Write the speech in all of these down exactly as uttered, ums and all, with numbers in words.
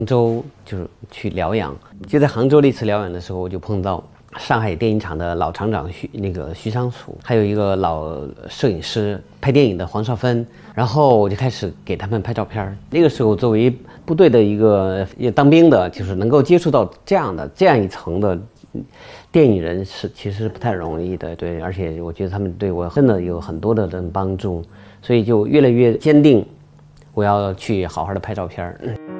杭州就是去疗养，就在杭州那次疗养的时候，我就碰到上海电影厂的老厂长徐那个徐昌楚，还有一个老摄影师拍电影的黄少芬，然后我就开始给他们拍照片。那个时候作为部队的一个也当兵的，就是能够接触到这样的这样一层的电影人是其实不太容易的，对，而且我觉得他们对我真的有很多的人帮助，所以就越来越坚定，我要去好好的拍照片。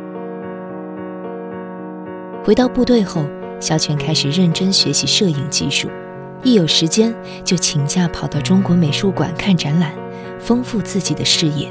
回到部队后，肖全开始认真学习摄影技术，一有时间就请假跑到中国美术馆看展览，丰富自己的视野。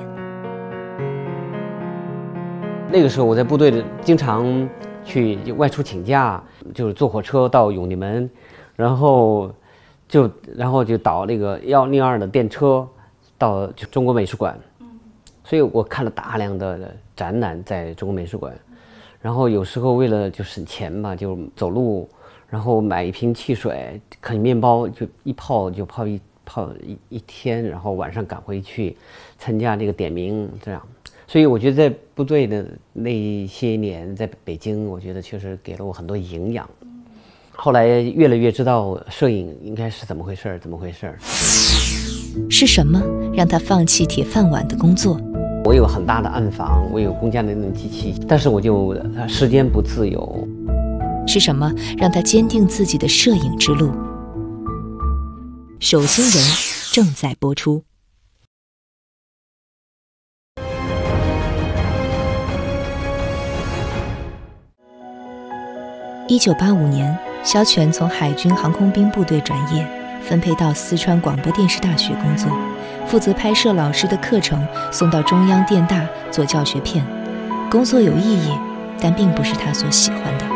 那个时候我在部队的经常去外出请假，就是坐火车到永定门，然后就然后就倒那个幺零二的电车到中国美术馆，所以我看了大量的展览在中国美术馆。然后有时候为了就省钱嘛，就走路，然后买一瓶汽水，啃面包，就一泡就泡一泡一一天，然后晚上赶回去参加这个点名，这样。所以我觉得在部队的那些年，在北京，我觉得确实给了我很多营养。后来越来越知道摄影应该是怎么回事，怎么回事。 是什么让他放弃铁饭碗的工作？ 我有很大的暗房，我有公家的那种机器，但是我就时间不自由。 是什么让他坚定自己的摄影之路？手心人正在播出。一九八五年，肖全从海军航空兵部队转业，分配到四川广播电视大学工作，负责拍摄老师的课程，送到中央电大做教学片。工作有意义，但并不是他所喜欢的。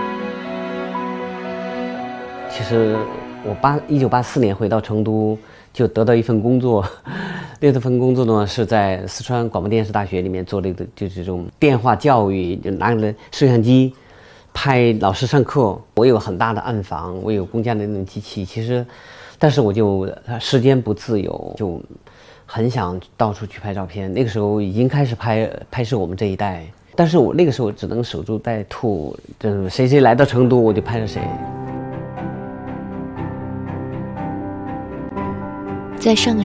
其实我八一九八四年回到成都，就得到一份工作，那份工作呢是在四川广播电视大学里面做了一个就是这种电话教育，就拿着摄像机拍老师上课。我有很大的暗房，我有公家的那种机器，其实，但是我就时间不自由，就很想到处去拍照片。那个时候已经开始拍拍摄我们这一代，但是我那个时候只能守株待兔，就是谁谁来到成都我就拍着谁。 在上个